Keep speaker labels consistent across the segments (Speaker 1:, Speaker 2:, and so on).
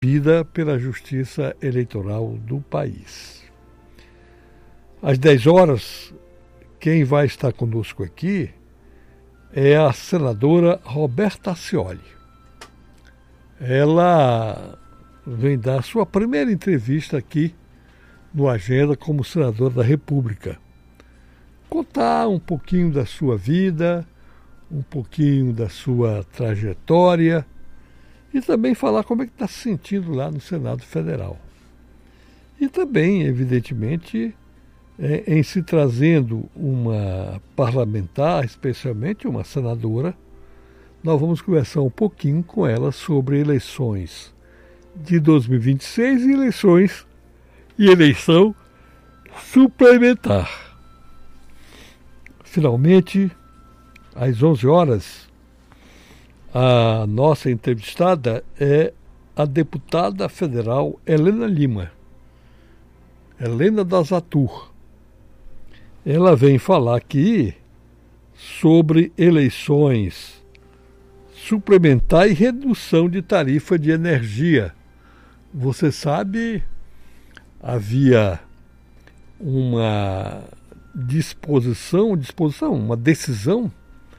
Speaker 1: vida pela Justiça Eleitoral do país. Às 10 horas, quem vai estar conosco aqui é a senadora Roberta Accioli. Ela vem dar sua primeira entrevista aqui no Agenda como senadora da República. Contar um pouquinho da sua vida, um pouquinho da sua trajetória e também falar como é que está se sentindo lá no Senado Federal. E também, evidentemente, em se trazendo uma parlamentar, especialmente uma senadora, nós vamos conversar um pouquinho com ela sobre eleições de 2026 e eleição suplementar. Finalmente, às 11 horas, a nossa entrevistada é a deputada federal Helena Lima, Helena das Atur. Ela vem falar aqui sobre eleições suplementar e redução de tarifa de energia. Você sabe, havia uma uma decisão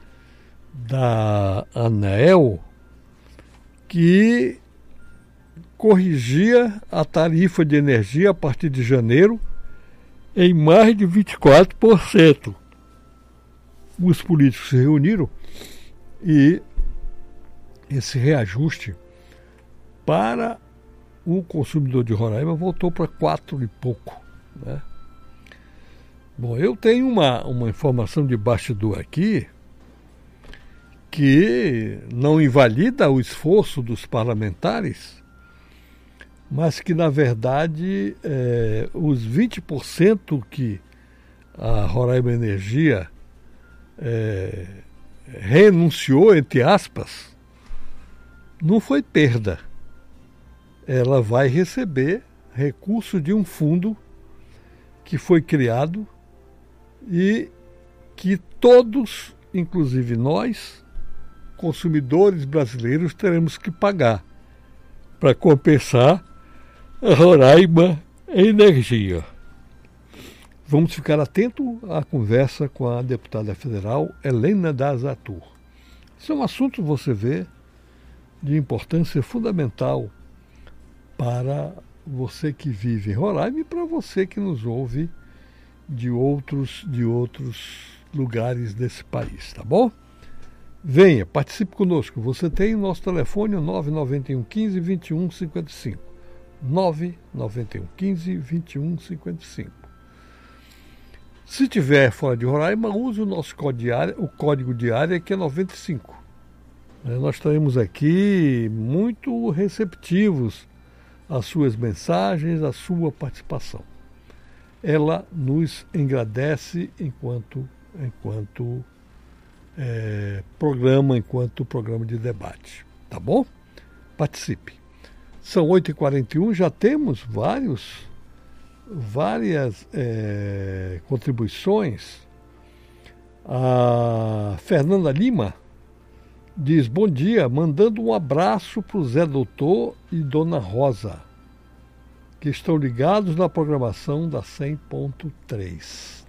Speaker 1: da ANEEL que corrigia a tarifa de energia a partir de janeiro em mais de 24%. Os políticos se reuniram e esse reajuste para o consumidor de Roraima voltou para 4 e pouco, né? Bom, eu tenho uma informação de bastidor aqui que não invalida o esforço dos parlamentares, mas que, na verdade, os 20% que a Roraima Energia renunciou, entre aspas, não foi perda. Ela vai receber recurso de um fundo que foi criado e que todos, inclusive nós, consumidores brasileiros, teremos que pagar para compensar a Roraima Energia. Vamos ficar atentos à conversa com a deputada federal Helena das Atur. Isso é um assunto, você vê, de importância fundamental para você que vive em Roraima e para você que nos ouve de outros lugares desse país, tá bom? Venha, participe conosco. Você tem o nosso telefone, 991 15 21 55. 991 15 21 55. Se tiver fora de Roraima, use o nosso código de área, que é 95. Nós estaremos aqui muito receptivos às suas mensagens, à sua participação. Ela nos engrandece enquanto programa de debate. Tá bom? Participe. São 8h41, já temos várias contribuições. A Fernanda Lima diz: bom dia, mandando um abraço para o Zé Doutor e Dona Rosa, que estão ligados na programação da 100.3.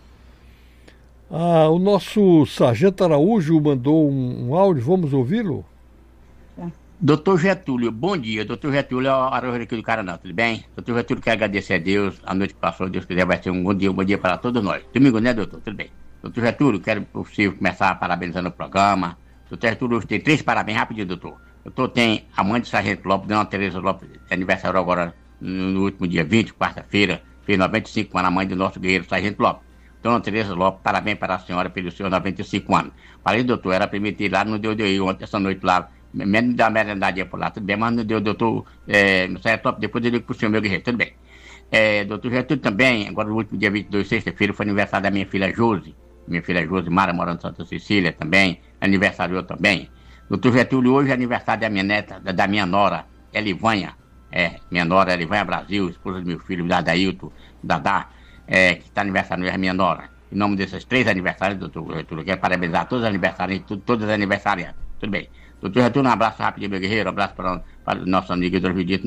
Speaker 1: O nosso Sargento Araújo mandou um áudio, vamos ouvi-lo?
Speaker 2: Doutor Getúlio, bom dia. Doutor Getúlio, Araújo aqui do Paraná, tudo bem? Doutor Getúlio, quero agradecer a Deus. A noite que passou, Deus quiser, vai ser um bom dia para todos nós. Domingo, né, doutor? Tudo bem. Doutor Getúlio, quero, por possível, começar parabenizando o programa. Doutor Getúlio, hoje tem 3 parabéns, rapidinho, doutor. Doutor tem a mãe de Sargento Lopes, Dona Tereza Lopes, aniversário agora no último dia 20, quarta-feira, fez 95 anos, a mãe do nosso guerreiro Sargento Lopes. Dona Tereza Lopes, parabéns para a senhora pelos seus 95 anos. Falei, doutor, era para me ir lá, não deu de ir ontem, essa noite lá, menos da merendadinha por lá, tudo bem, mas não deu, doutor, no Sargento Lopes, depois eu ligo para o senhor, meu guerreiro, tudo bem. Doutor Getúlio também, agora no último dia 22, sexta-feira, foi aniversário da minha filha Josi Mara, morando em Santa Cecília também, aniversariou também. Doutor Getúlio, hoje é aniversário da minha neta, da minha nora, Elivanha, minha nora Elivanha Brasil, esposa do meu filho, Dadailton, Dadá, que está aniversariando, é minha nora. Em nome desses 3 aniversários, doutor Getúlio, quero parabenizar todos os aniversariantes, todas as aniversariantes. Tudo bem. Doutor Getúlio, um abraço rápido, meu guerreiro, um abraço para para o nosso amigo Eduardo Judito